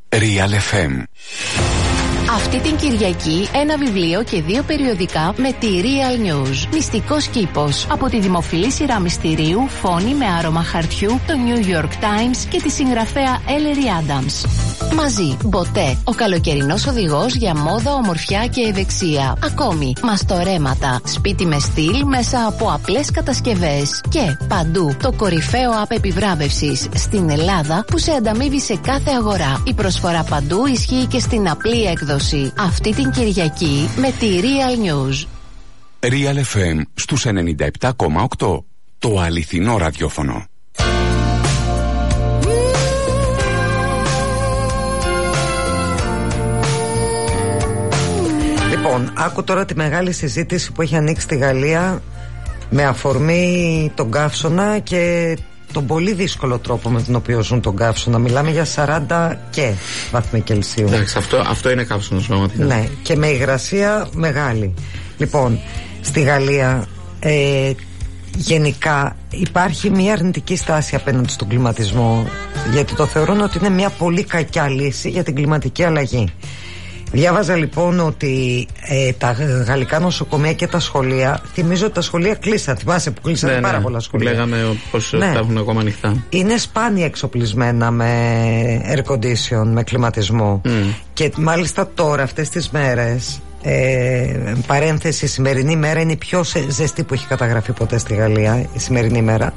Real FM. Αυτή την Κυριακή ένα βιβλίο και 2 περιοδικά με τη Real News. Μυστικός κήπος. Από τη δημοφιλή σειρά μυστηρίου Φόνη με άρωμα χαρτιού, το New York Times και τη συγγραφέα Ellery Adams. Μαζί, Μποτέ, ο καλοκαιρινός οδηγός για μόδα, ομορφιά και ευεξία. Ακόμη, μαστορέματα, σπίτι με στυλ μέσα από απλές κατασκευές. Και παντού, το κορυφαίο app επιβράβευσης στην Ελλάδα που σε ανταμείβει σε κάθε αγορά. Η προσφορά παντού ισχύει και στην απλή έκδοση. Αυτή την Κυριακή με τη Real News. Real FM στους 97,8. Το αληθινό ραδιόφωνο. Λοιπόν, άκου τώρα τη μεγάλη συζήτηση που έχει ανοίξει στη Γαλλία με αφορμή τον καύσωνα και τον πολύ δύσκολο τρόπο με τον οποίο ζουν τον καύσωνα. Μιλάμε για 40 και βαθμοί Κελσίου. Εντάξει, αυτό είναι καύσωνας πραγματικά. Ναι, και με υγρασία μεγάλη. Λοιπόν, στη Γαλλία γενικά υπάρχει μια αρνητική στάση απέναντι στον κλιματισμό, γιατί το θεωρούν ότι είναι μια πολύ κακιά λύση για την κλιματική αλλαγή. Διάβαζα λοιπόν ότι τα γαλλικά νοσοκομεία και τα σχολεία, θυμίζω ότι τα σχολεία κλείσαν. Θυμάσαι που κλείσαν πάρα πολλά σχολεία. Λέγαμε πως τα έχουν ακόμα ανοιχτά. Είναι σπάνια εξοπλισμένα με air condition, με κλιματισμό. Και μάλιστα τώρα αυτές τις μέρες, παρένθεση, η σημερινή μέρα είναι η πιο ζεστή που έχει καταγραφεί ποτέ στη Γαλλία. Η σημερινή μέρα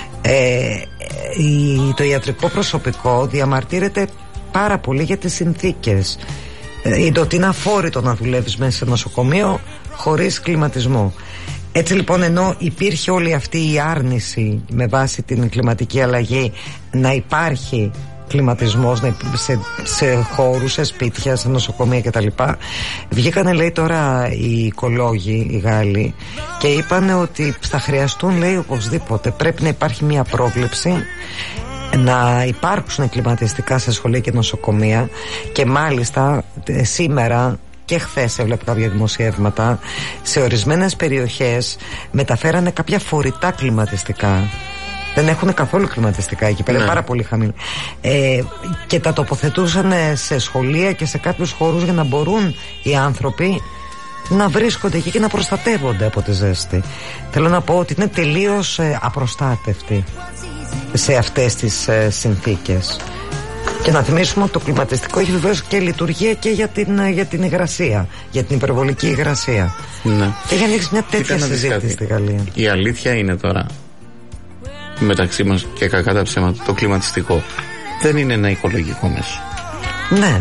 το ιατρικό προσωπικό διαμαρτύρεται πάρα πολύ για τις συνθήκες. Ότι είναι αφόρητο να δουλεύεις μέσα σε νοσοκομείο χωρίς κλιματισμό. Έτσι λοιπόν, ενώ υπήρχε όλη αυτή η άρνηση με βάση την κλιματική αλλαγή να υπάρχει κλιματισμός σε χώρους, σε σπίτια, σε νοσοκομεία κτλ, βγήκανε, λέει, τώρα οι οικολόγοι, οι Γάλλοι, και είπανε ότι θα χρειαστούν, λέει, οπωσδήποτε πρέπει να υπάρχει μια πρόβλεψη να υπάρξουν κλιματιστικά σε σχολεία και νοσοκομεία. Και μάλιστα σήμερα και χθες έβλεπα κάποια δημοσιεύματα, σε ορισμένες περιοχές μεταφέρανε κάποια φορητά κλιματιστικά. Δεν έχουν καθόλου κλιματιστικά εκεί πέρα, πάρα πολύ χαμηλά. Και τα τοποθετούσαν σε σχολεία και σε κάποιους χώρους για να μπορούν οι άνθρωποι να βρίσκονται εκεί και να προστατεύονται από τη ζέστη. Θέλω να πω ότι είναι τελείως απροστάτευτοι σε αυτές τις συνθήκες. Και να θυμίσουμε ότι το κλιματιστικό έχει βεβαίως και λειτουργία και για την υγρασία, για την υπερβολική υγρασία. Ναι. Και έχει ανοίξει μια τέτοια συζήτηση στη Γαλλία. Η αλήθεια είναι τώρα, μεταξύ μας και κακά τα ψέματα, το κλιματιστικό δεν είναι ένα οικολογικό μέσο. Ναι.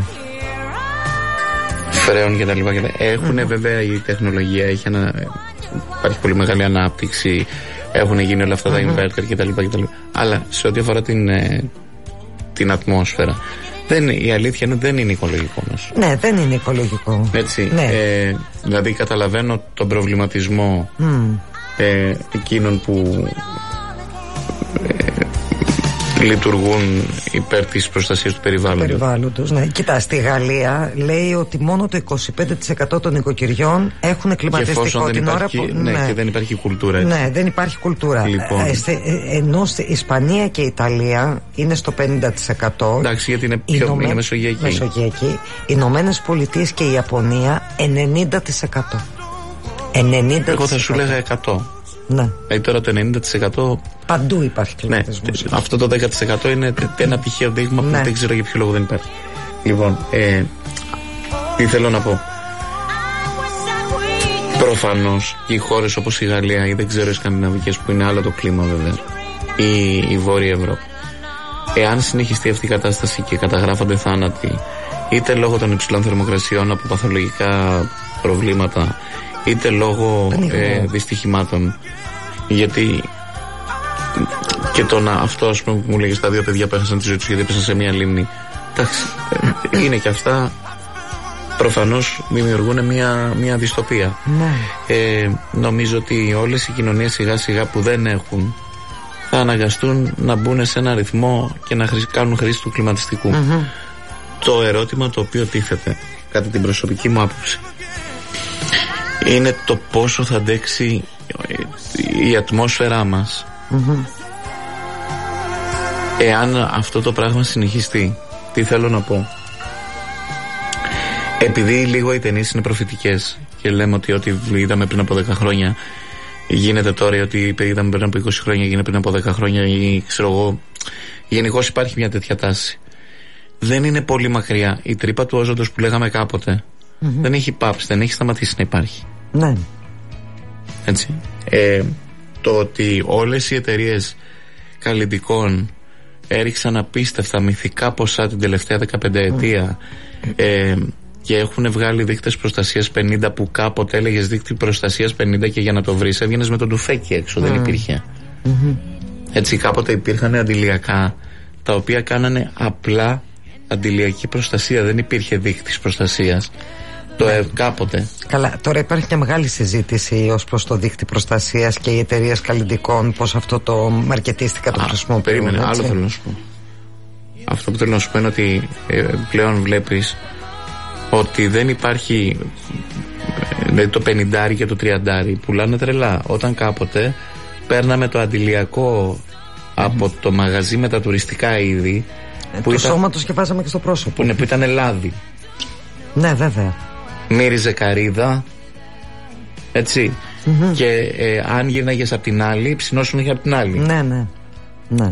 Φρέων και τα λοιπά. Έχουν βέβαια η τεχνολογία, υπάρχει πολύ μεγάλη ανάπτυξη. Έχουν γίνει όλα αυτά τα inverter κτλ. Αλλά σε ό,τι αφορά την ατμόσφαιρα, η αλήθεια είναι ότι δεν είναι οικολογικό μέσο. Ναι, δεν είναι οικολογικό. Έτσι. Ναι. Δηλαδή καταλαβαίνω τον προβληματισμό εκείνων που λειτουργούν υπέρ της προστασίας του περιβάλλοντος. Ναι. Κοίτα, στη Γαλλία λέει ότι μόνο το 25% των νοικοκυριών έχουν κλιματιστικό την ώρα που. Ναι, και δεν υπάρχει κουλτούρα. Έτσι. Ναι, δεν υπάρχει κουλτούρα. Λοιπόν. Ενώ η Ισπανία και η Ιταλία είναι στο 50%. Εντάξει, γιατί είναι είναι μεσογειακή. Οι Ηνωμένες Πολιτείες και η Ιαπωνία 90%. 90%. Εγώ θα σου λέγα 100%. Ναι. Τώρα το 90% παντού υπάρχει κλιματισμός. Ναι, αυτό το 10% είναι ένα τυχαίο δείγμα που δεν ξέρω για ποιο λόγο δεν υπάρχει. Λοιπόν, τι θέλω να πω. Προφανώς οι χώρες όπως η Γαλλία ή δεν ξέρω οι σκανδιναβικές, που είναι άλλο το κλίμα βέβαια, ή η Βόρεια Ευρώπη, εάν συνεχιστεί αυτή η κατάσταση και καταγράφονται θάνατοι είτε λόγω των υψηλών θερμοκρασιών από παθολογικά προβλήματα, είτε λόγω δυστυχημάτων, γιατί και αυτό, ας πούμε, που μου λέγες, τα 2 παιδιά που έχασαν τη ζωή τους γιατί έπεσαν σε μια λίμνη, εντάξει, είναι και αυτά, προφανώς δημιουργούν μια δυστοπία. Νομίζω ότι όλες οι κοινωνίες σιγά σιγά που δεν έχουν θα αναγκαστούν να μπουν σε ένα ρυθμό και να κάνουν χρήση του κλιματιστικού. Το ερώτημα το οποίο τίθεται, κατά την προσωπική μου άποψη, είναι το πόσο θα αντέξει η ατμόσφαιρά μας εάν αυτό το πράγμα συνεχιστεί. Τι θέλω να πω? Επειδή λίγο οι ταινίες είναι προφητικές και λέμε ότι ό,τι είδαμε πριν από 10 χρόνια γίνεται τώρα, ότι είδαμε πριν από 20 χρόνια γίνεται πριν από 10 χρόνια, ή ξέρω εγώ, γενικώς υπάρχει μια τέτοια τάση. Δεν είναι πολύ μακριά. Η τρύπα του όζοντος που λέγαμε κάποτε δεν έχει πάψει, δεν έχει σταματήσει να υπάρχει. Ναι. Έτσι. Το ότι όλες οι εταιρείες καλλιτικών έριξαν απίστευτα μυθικά ποσά την τελευταία 15 ετία και έχουν βγάλει δείκτες προστασίας 50, που κάποτε έλεγες δείκτη προστασίας 50 και για να το βρεις έβγαινες με τον τουφέκι έξω, δεν υπήρχε. Έτσι, κάποτε υπήρχαν αντιλιακά τα οποία κάνανε απλά αντιλιακή προστασία, δεν υπήρχε δείκτης προστασίας. Κάποτε. Καλά, τώρα υπάρχει μια μεγάλη συζήτηση ως προς το δείκτη προστασίας και οι εταιρείες καλλιτικών, πώς αυτό το μαρκετίστικα το χρησιμοποιούν. Περίμενε, άλλο θέλω να σου πω. Αυτό που θέλω να σου πω είναι ότι πλέον βλέπεις ότι δεν υπάρχει, δηλαδή το 50 και το 30 πουλάνε τρελά. Όταν κάποτε παίρναμε το αντιλιακό από το μαγαζί με τα τουριστικά είδη, το σώμα το σκεφάζαμε και στο πρόσωπο, που ήταν λάδι. Ναι, βέβαια. Μύριζε καρύδα, έτσι. Και αν γύρναγες απ' την άλλη, ψινόσουν και απ' την άλλη. Ναι.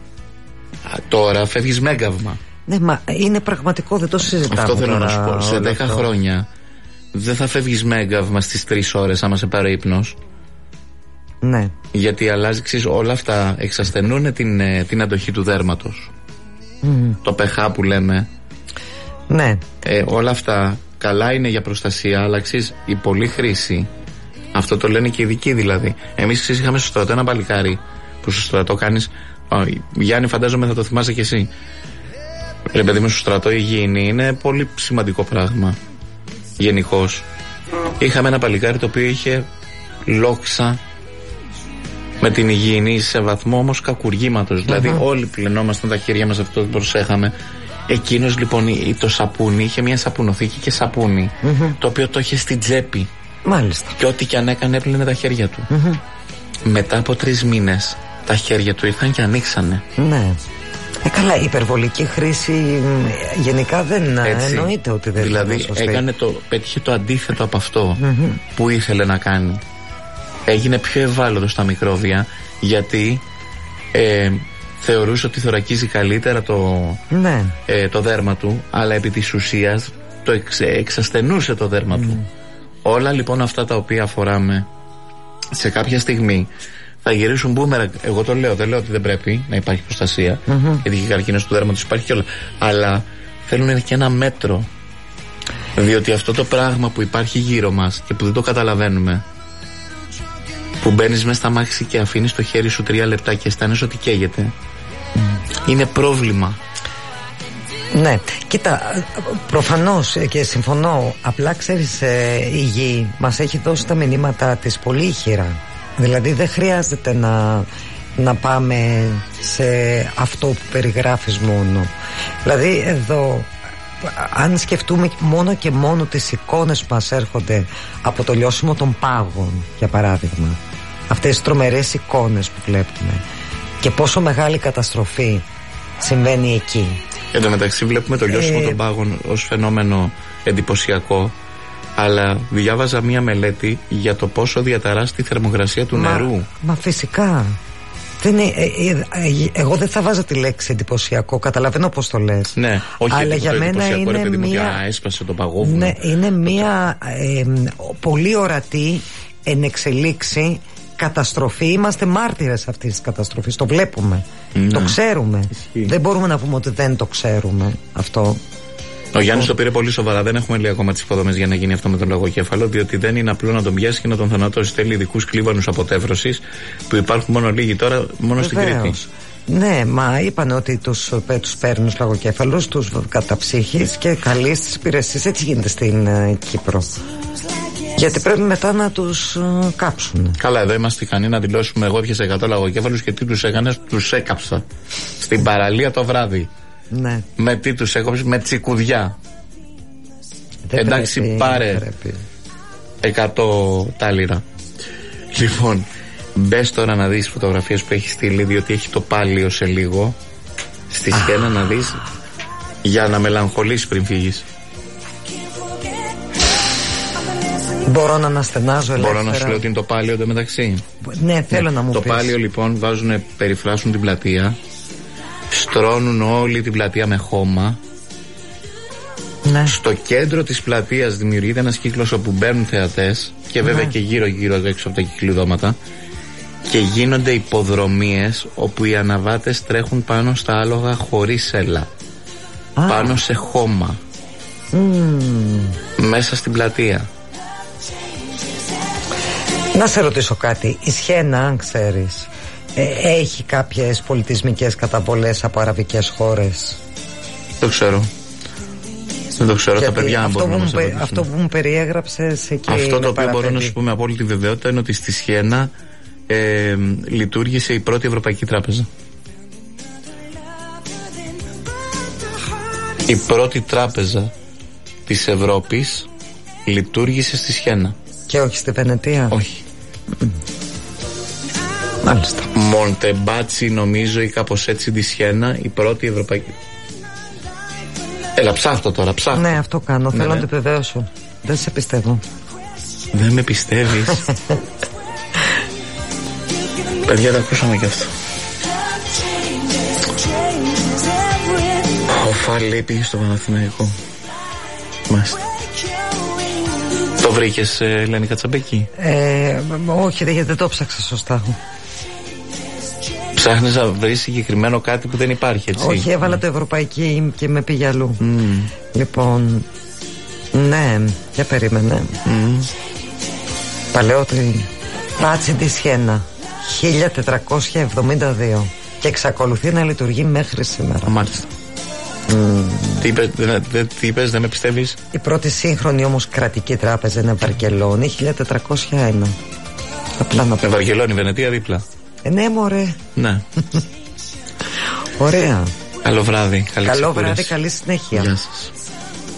Τώρα φεύγεις μέγαυμα. Ναι, μα είναι πραγματικό, δεν το συζητάμε. Αυτό θέλω να σου πω. Σε 10 χρόνια δεν θα φεύγεις μέγαυμα στις 3 ώρες άμα σε πάρει ύπνος. Ναι. Γιατί αλλάζει, ξέρεις, όλα αυτά εξασθενούν την αντοχή του δέρματος. Το pH που λέμε. Ναι. Όλα αυτά καλά είναι για προστασία, αλλά ξέρεις, η πολλή χρήση, αυτό το λένε και οι ειδικοί δηλαδή. Εμείς είχαμε στο στρατό ένα παλικάρι που στο στρατό κάνεις. Γιάννη, φαντάζομαι θα το θυμάσαι κι εσύ. Ρε παιδί μου, στο στρατό η υγιεινή είναι πολύ σημαντικό πράγμα. Γενικώς. Είχαμε ένα παλικάρι το οποίο είχε λόξα με την υγιεινή σε βαθμό όμως κακουργήματος. Δηλαδή όλοι πλενόμασταν τα χέρια μας, αυτό δεν προσέχαμε. Εκείνος λοιπόν το σαπούνι, είχε μια σαπουνοθήκη και σαπούνι, το οποίο το είχε στην τσέπη. Μάλιστα. Και ό,τι και αν έκανε έπλαινε τα χέρια του. Μετά από 3 μήνες τα χέρια του ήρθαν και ανοίξανε. Ναι. Καλά, η υπερβολική χρήση γενικά δεν εννοείται ότι δεν δηλαδή πέτυχε το αντίθετο από αυτό που ήθελε να κάνει. Έγινε πιο ευάλωτο στα μικρόβια, γιατί θεωρούσε ότι θωρακίζει καλύτερα το δέρμα του, αλλά επί της ουσίας το εξασθενούσε το δέρμα του. Όλα λοιπόν αυτά τα οποία φοράμε σε κάποια στιγμή θα γυρίσουν μπούμεραγκ. Εγώ το λέω, δεν λέω ότι δεν πρέπει να υπάρχει προστασία, γιατί και καρκίνος του δέρματος υπάρχει και όλα, αλλά θέλουν και ένα μέτρο, διότι αυτό το πράγμα που υπάρχει γύρω μας και που δεν το καταλαβαίνουμε, που μπαίνεις μέσα στα μάξι και αφήνεις το χέρι σου 3 λεπτά και αισθάνεσαι ότι καίγεται, είναι πρόβλημα. Ναι, κοίτα, προφανώς και συμφωνώ. Απλά ξέρεις, η γη μας έχει δώσει τα μηνύματα της πολύ ηχηρά. Δηλαδή δεν χρειάζεται να πάμε σε αυτό που περιγράφεις μόνο. Δηλαδή εδώ, αν σκεφτούμε μόνο και μόνο τις εικόνες που μας έρχονται από το λιώσιμο των πάγων, για παράδειγμα, αυτές τις τρομερές εικόνες που βλέπουμε, και πόσο μεγάλη καταστροφή συμβαίνει εκεί. Εν τω μεταξύ βλέπουμε το λιώσιμο των πάγων ως φαινόμενο εντυπωσιακό, αλλά διάβαζα μία μελέτη για το πόσο διαταράσσει τη θερμοκρασία του νερού. Μα φυσικά. Εγώ δεν θα βάζα τη λέξη εντυπωσιακό, καταλαβαίνω πώς το λες. Ναι, όχι, αλλά για μένα είναι έσπασε το παγόβουνο. Ναι, είναι μία πολύ ορατή ενεξελίξη καταστροφή. Είμαστε μάρτυρες αυτής της καταστροφής. Το βλέπουμε. Το ξέρουμε. Δεν μπορούμε να πούμε ότι δεν το ξέρουμε αυτό. Ο Γιάννης το πήρε πολύ σοβαρά. Δεν έχουμε λέει ακόμα τις υποδομές για να γίνει αυτό με τον λογοκέφαλο, διότι δεν είναι απλό να τον πιάσει και να τον θανατώσει. Θέλει ειδικούς κλίβανους αποτέφρωσης που υπάρχουν μόνο λίγοι τώρα, μόνο στην Κρήτη. Ναι, μα είπαν ότι τους παίρνουν στους λογοκέφαλους, τους καταψύχεις και καλείς τις υπηρεσίες. Έτσι γίνεται στην Κύπρο. Γιατί πρέπει μετά να τους κάψουν. Καλά, εδώ είμαστε ικανοί να δηλώσουμε: εγώ έπιασα 100 λογοκέφαλους και τι τους έκανες? Τους έκαψα. Στην παραλία το βράδυ. Ναι. Με τι τους έκοψες? Με τσικουδιά. Εντάξει, πάρε 100 τάλιρα. Λοιπόν, μπες τώρα να δεις φωτογραφίες που έχει στείλει, διότι έχει το πάλιο σε λίγο στη σκένα, να δεις, για να μελαγχολήσεις πριν φύγεις. Μπορώ να αναστενάζω ελεύθερα. Μπορώ να σου λέω ότι είναι το πάλιο εντωμεταξύ. Ναι, θέλω να μου το πεις. Το πάλιο λοιπόν περιφράσουν την πλατεία, στρώνουν όλη την πλατεία με χώμα. Ναι. Στο κέντρο της πλατείας δημιουργείται ένας κύκλος όπου μπαίνουν θεατές και βέβαια και γύρω-γύρω έξω από τα κυκλειδώματα, και γίνονται υποδρομίες όπου οι αναβάτες τρέχουν πάνω στα άλογα χωρίς σέλα, πάνω σε χώμα, μέσα στην πλατεία. Να σε ρωτήσω κάτι. Η Σιένα, αν ξέρεις, έχει κάποιες πολιτισμικές καταβολές από αραβικές χώρες? Δεν ξέρω. Δεν το ξέρω. Γιατί τα παιδιά μπορούν να μας απαντήσουν. Αυτό που μου περιέγραψες εκεί. Αυτό το οποίο μπορώ να σου πω με απόλυτη βεβαιότητα είναι ότι στη Σιένα λειτουργήσε η πρώτη Ευρωπαϊκή Τράπεζα. Η πρώτη τράπεζα της Ευρώπης λειτουργήσε στη Σιένα. Και όχι στη Βενετία? Όχι. Μάλιστα. Μοντεμπάτσι νομίζω ή κάπως έτσι τη Σιένα, η πρώτη Ευρωπαϊκή. Έλα, ψάχτω τώρα, ψάχτω. Ναι, αυτό κάνω. Ναι, θέλω ναι. να το επιβεβαίωσω. Δεν σε πιστεύω. Δεν με πιστεύεις? Παιδιά, τα ακούσαμε κι αυτό. Ο Φαλή πήγε στο Παναθηναϊκό. Μάλιστα. Το βρήκες, Ελένη Κατσαμπέκη? Όχι, γιατί δεν το ψάξα σωστά. Ψάχνεις να βρεις συγκεκριμένο κάτι που δεν υπάρχει, έτσι? Όχι, έβαλα το ευρωπαϊκή και με πήγε αλλού. Λοιπόν, ναι, για περίμενε. Παλαιότερη Πάτσι τη Σιένα, 1472, και εξακολουθεί να λειτουργεί μέχρι σήμερα. Μάλιστα. Τι είπες, δεν με πιστεύεις? Η πρώτη σύγχρονη όμως κρατική τράπεζα είναι Βαρκελόνη, 1401. Απλά να πω. Βαρκελόνη, Βενετία δίπλα. Ναι, μωρέ. Ναι. Ωραία. Καλό βράδυ. Καλό βράδυ, καλή συνέχεια. Γεια σας.